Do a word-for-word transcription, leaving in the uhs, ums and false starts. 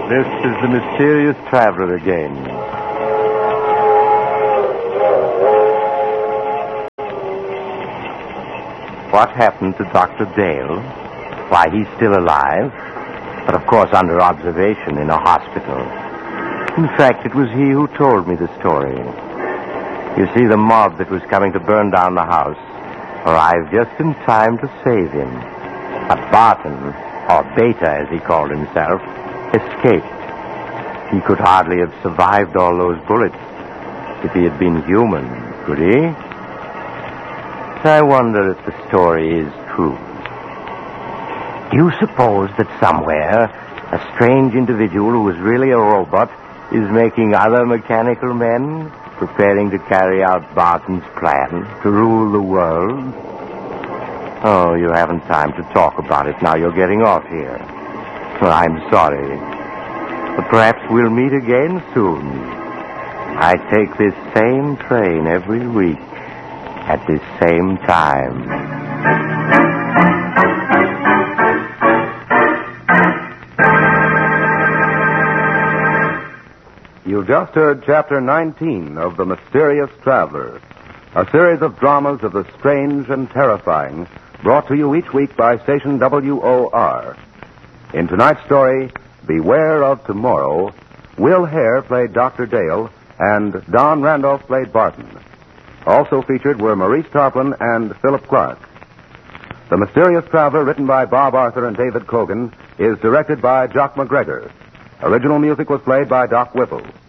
This is the Mysterious Traveler again. What happened to Doctor Dale? Why, he's still alive, but of course under observation in a hospital. In fact, it was he who told me the story. You see, the mob that was coming to burn down the house arrived just in time to save him. But Barton, or Beta as he called himself, escaped. He could hardly have survived all those bullets if he had been human, could he? I wonder if the story is true. Do you suppose that somewhere a strange individual who is really a robot is making other mechanical men, preparing to carry out Barton's plan to rule the world? Oh, you haven't time to talk about it now. You're getting off here. Well, I'm sorry. But perhaps we'll meet again soon. I take this same train every week at this same time. You just heard Chapter nineteen of The Mysterious Traveler, a series of dramas of the strange and terrifying brought to you each week by station W O R. In tonight's story, Beware of Tomorrow, Will Hare played Doctor Dale and Don Randolph played Barton. Also featured were Maurice Tarplin and Philip Clark. The Mysterious Traveler, written by Bob Arthur and David Cogan, is directed by Jock McGregor. Original music was played by Doc Whipple.